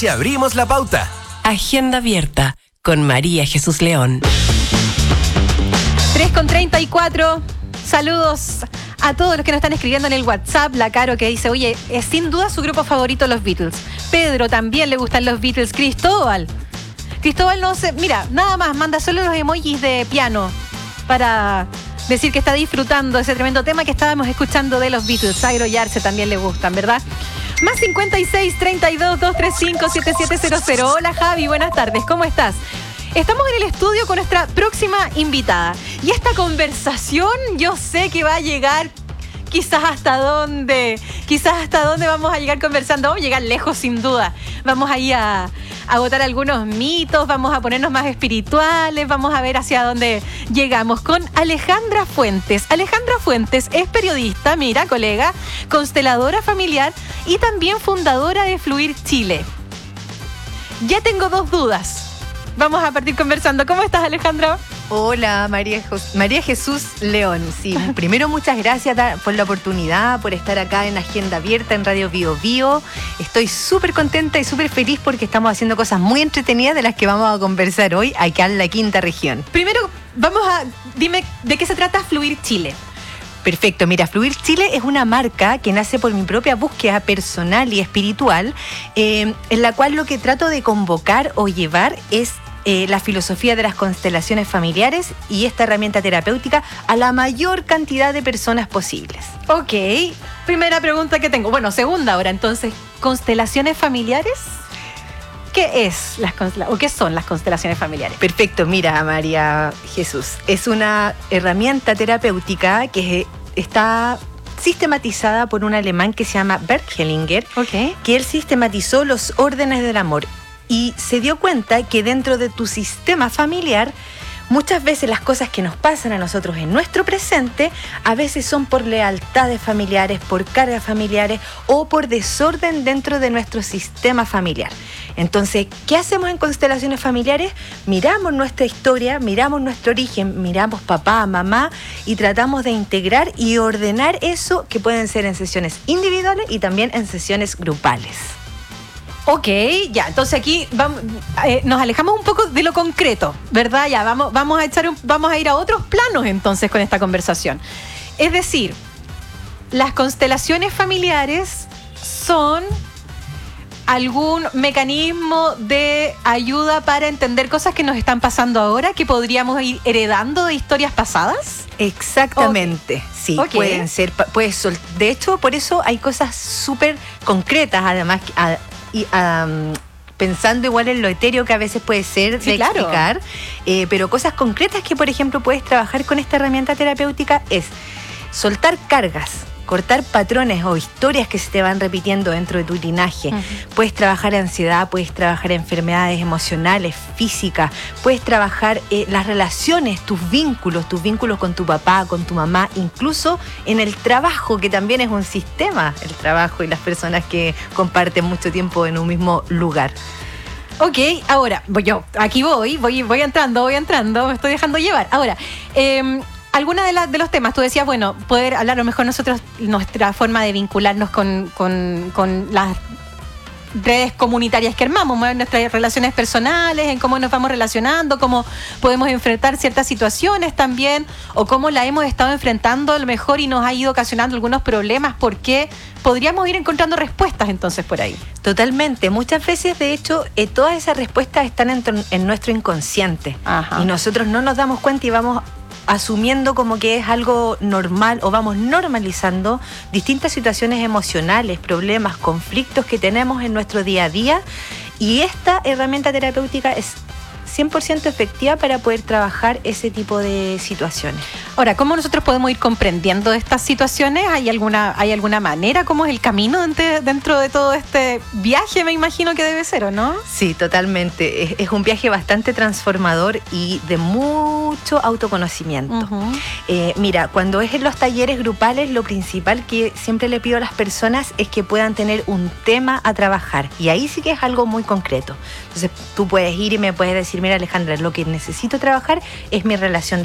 Te abrimos la pauta. Agenda abierta con María Jesús León. 3:34. Saludos a todos los que nos están escribiendo en el WhatsApp. La Caro que dice, oye, es sin duda su grupo favorito los Beatles. Pedro también le gustan los Beatles. Cristóbal no sé, mira, nada más, manda solo los emojis de piano para decir que está disfrutando ese tremendo tema que estábamos escuchando de los Beatles. Zairo y Arce también le gustan, ¿verdad? Más 56 32 235 7700. Hola Javi, buenas tardes, ¿cómo estás? Estamos en el estudio con nuestra próxima invitada. Y esta conversación yo sé que va a llegar quizás hasta dónde vamos a llegar conversando. Vamos a llegar lejos sin duda. Vamos ahí a agotar algunos mitos, vamos a ponernos más espirituales, vamos a ver hacia dónde llegamos con Alejandra Fuentes. Alejandra Fuentes es periodista, mira, colega, consteladora familiar y también fundadora de Fluir Chile. Ya tengo dos dudas. Vamos a partir conversando. ¿Cómo estás, Alejandra? Hola, María Jesús León. Sí, primero muchas gracias por la oportunidad, por estar acá en Agenda Abierta en Radio Bio Bio. Estoy súper contenta y súper feliz porque estamos haciendo cosas muy entretenidas de las que vamos a conversar hoy acá en la quinta región. Primero, dime de qué se trata Fluir Chile. Perfecto, mira, Fluir Chile es una marca que nace por mi propia búsqueda personal y espiritual, en la cual lo que trato de convocar o llevar es la filosofía de las constelaciones familiares y esta herramienta terapéutica a la mayor cantidad de personas posibles. Ok, primera pregunta que tengo. Bueno, segunda ahora, entonces, ¿constelaciones familiares? ¿Qué son las constelaciones familiares? Perfecto, mira, María Jesús, es una herramienta terapéutica que está sistematizada por un alemán que se llama Bert Hellinger, que él sistematizó los órdenes del amor y se dio cuenta que dentro de tu sistema familiar muchas veces las cosas que nos pasan a nosotros en nuestro presente a veces son por lealtades familiares, por cargas familiares o por desorden dentro de nuestro sistema familiar. Entonces, ¿qué hacemos en constelaciones familiares? Miramos nuestra historia, miramos nuestro origen, miramos papá, mamá y tratamos de integrar y ordenar eso que pueden ser en sesiones individuales y también en sesiones grupales. Ok, ya, entonces aquí nos alejamos un poco de lo concreto, ¿verdad? Ya, vamos a ir a otros planos entonces con esta conversación. Es decir, las constelaciones familiares son algún mecanismo de ayuda para entender cosas que nos están pasando ahora, que podríamos ir heredando de historias pasadas. Exactamente, sí, pueden ser, de hecho, por eso hay cosas súper concretas, además, pensando igual en lo etéreo que a veces puede ser de explicar, pero cosas concretas que, por ejemplo, puedes trabajar con esta herramienta terapéutica es soltar cargas, cortar patrones o historias que se te van repitiendo dentro de tu linaje. Uh-huh. Puedes trabajar ansiedad, puedes trabajar enfermedades emocionales, físicas, puedes trabajar las relaciones, tus vínculos con tu papá, con tu mamá, incluso en el trabajo, que también es un sistema, el trabajo y las personas que comparten mucho tiempo en un mismo lugar. Ok, ahora, yo aquí voy entrando, me estoy dejando llevar. Ahora, alguna de los temas, tú decías, bueno, poder hablar a lo mejor nosotros, nuestra forma de vincularnos con las redes comunitarias que armamos, nuestras relaciones personales, en cómo nos vamos relacionando, cómo podemos enfrentar ciertas situaciones también, o cómo la hemos estado enfrentando a lo mejor y nos ha ido ocasionando algunos problemas, porque podríamos ir encontrando respuestas entonces por ahí. Totalmente, muchas veces de hecho todas esas respuestas están en nuestro inconsciente. Ajá. Y nosotros no nos damos cuenta y vamos asumiendo como que es algo normal o vamos normalizando distintas situaciones emocionales, problemas, conflictos que tenemos en nuestro día a día, y esta herramienta terapéutica es 100% efectiva para poder trabajar ese tipo de situaciones. Ahora, ¿cómo nosotros podemos ir comprendiendo estas situaciones? ¿Hay alguna manera? ¿Cómo es el camino dentro de todo este viaje? Me imagino que debe ser, ¿o no? Sí, totalmente. Es un viaje bastante transformador y de mucho autoconocimiento. Uh-huh. Mira, cuando es en los talleres grupales, lo principal que siempre le pido a las personas es que puedan tener un tema a trabajar. Y ahí sí que es algo muy concreto. Entonces, tú puedes ir y me puedes decir, mira, Alejandra, lo que necesito trabajar es mi relación